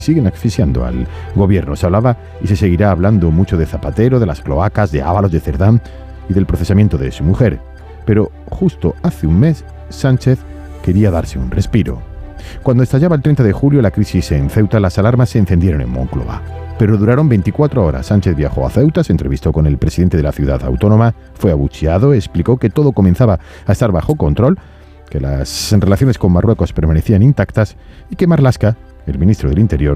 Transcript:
siguen asfixiando al gobierno. Se hablaba y se seguirá hablando mucho de Zapatero, de las cloacas, de Ábalos, de Cerdán y del procesamiento de su mujer. Pero justo hace un mes, Sánchez quería darse un respiro. Cuando estallaba el 30 de julio la crisis en Ceuta, las alarmas se encendieron en Moncloa. Pero duraron 24 horas. Sánchez viajó a Ceuta, se entrevistó con el presidente de la ciudad autónoma, fue abucheado, explicó que todo comenzaba a estar bajo control, que las relaciones con Marruecos permanecían intactas y que Marlaska, el ministro del Interior,